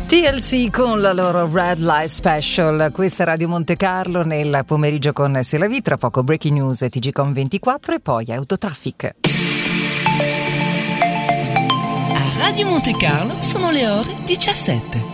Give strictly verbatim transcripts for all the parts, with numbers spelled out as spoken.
T L C con la loro Red Light Special. Questa è Radio Monte Carlo nel pomeriggio con Selavi, tra poco Breaking News e T G Com ventiquattro e poi Autotraffic. A Radio Monte Carlo sono le ore diciassette.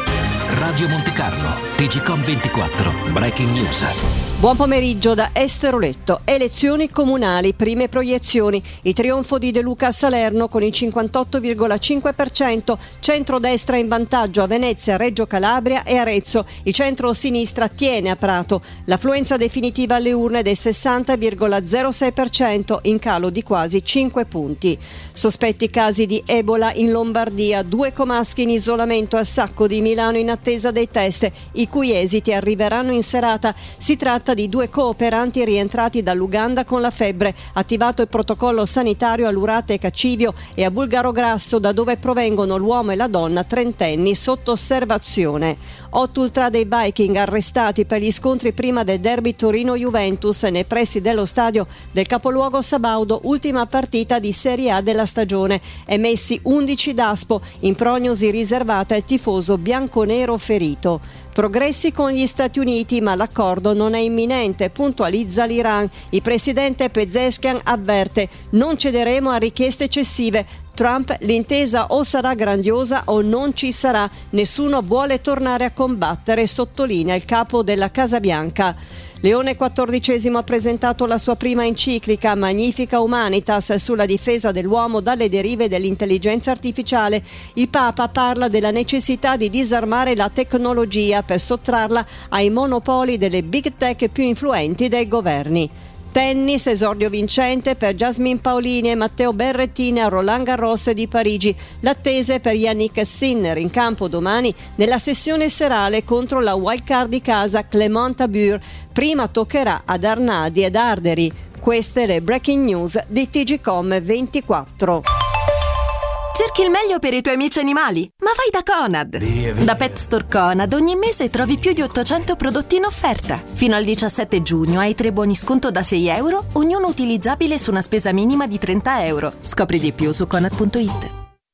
Radio Monte Carlo, T G Com ventiquattro, Breaking News. Buon pomeriggio da Esteroletto. Elezioni comunali, prime proiezioni. Il trionfo di De Luca a Salerno con il cinquantotto virgola cinque per cento, centrodestra in vantaggio a Venezia, Reggio Calabria e Arezzo. Il centro-sinistra tiene a Prato. L'affluenza definitiva alle urne del sessanta virgola zero sei per cento, in calo di quasi cinque punti. Sospetti casi di Ebola in Lombardia, due comaschi in isolamento al Sacco di Milano in attesa dei test, i cui esiti arriveranno in serata. Si tratta di due cooperanti rientrati dall'Uganda con la febbre. Attivato il protocollo sanitario a Lurate e Cacivio e a Bulgarograsso, da dove provengono l'uomo e la donna trentenni sotto osservazione. Otto ultra dei Viking arrestati per gli scontri prima del derby Torino-Juventus nei pressi dello stadio del capoluogo sabaudo, ultima partita di Serie A della stagione. Emessi undici d'aspo, in prognosi riservata al tifoso bianconero ferito. Progressi con gli Stati Uniti, ma l'accordo non è imminente, puntualizza l'Iran. Il presidente Pezeshkian avverte: non cederemo a richieste eccessive. Trump: l'intesa o sarà grandiosa o non ci sarà. Nessuno vuole tornare a combattere, sottolinea il capo della Casa Bianca. Leone quattordicesimo ha presentato la sua prima enciclica Magnifica Humanitas sulla difesa dell'uomo dalle derive dell'intelligenza artificiale. Il Papa parla della necessità di disarmare la tecnologia per sottrarla ai monopoli delle big tech più influenti dai governi. Tennis, esordio vincente per Jasmine Paolini e Matteo Berrettini a Roland Garros di Parigi. L'attesa per Yannick Sinner in campo domani nella sessione serale contro la wildcard di casa Clément Tabur. Prima toccherà ad Arnadi ed Arderi. Queste le breaking news di T G Com ventiquattro. Cerchi il meglio per i tuoi amici animali? Ma vai da Conad! Via, via. Da Pet Store Conad ogni mese trovi più di ottocento prodotti in offerta. Fino al diciassette giugno hai tre buoni sconto da sei euro, ognuno utilizzabile su una spesa minima di trenta euro. Scopri di più su conad punto it.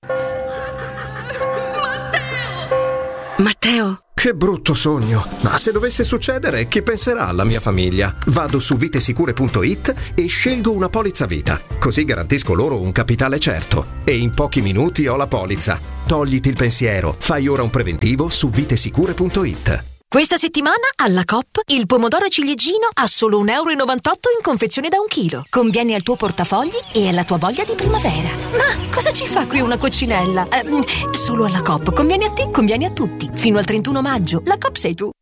Matteo! Matteo! Che brutto sogno! Ma se dovesse succedere, chi penserà alla mia famiglia? Vado su vitesicure punto it e scelgo una polizza vita. Così garantisco loro un capitale certo. E in pochi minuti ho la polizza. Togliti il pensiero. Fai ora un preventivo su vitesicure punto it. Questa settimana alla Coop il pomodoro ciliegino a solo un euro e novantotto in confezione da un chilo. Conviene al tuo portafogli e alla tua voglia di primavera. Ma cosa ci fa qui una coccinella? Eh, solo alla Coop. Conviene a te, conviene a tutti. Fino al trentuno maggio. La Coop sei tu.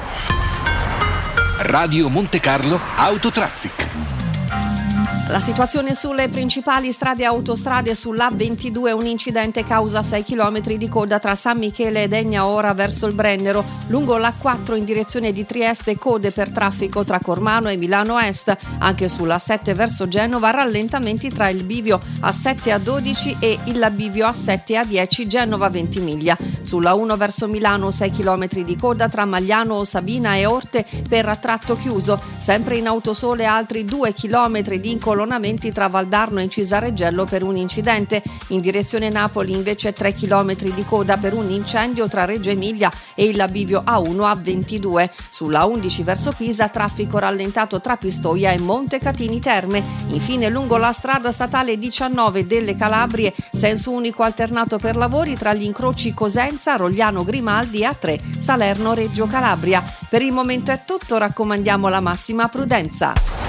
Radio Monte Carlo Autotraffic. La situazione sulle principali strade e autostrade: sull'A ventidue un incidente causa sei chilometri di coda tra San Michele ed Egna ora verso il Brennero. Lungo l'A quattro in direzione di Trieste code per traffico tra Cormano e Milano Est. Anche sull'A sette verso Genova rallentamenti tra il bivio A sette a dodici e il bivio A sette a dieci Genova Ventimiglia. Sulla uno verso Milano sei chilometri di coda tra Magliano, Sabina e Orte per tratto chiuso. Sempre in autosole altri due chilometri di incolonnamenti tra Valdarno e Cisareggello per un incidente. In direzione Napoli invece tre chilometri di coda per un incendio tra Reggio Emilia e il bivio A uno a ventidue. Sulla undici verso Pisa traffico rallentato tra Pistoia e Montecatini Terme. Infine lungo la strada statale diciannove delle Calabrie senso unico alternato per lavori tra gli incroci Cosenza, Rogliano Grimaldi e A tre Salerno Reggio Calabria. Per il momento è tutto, raccomandiamo la massima prudenza.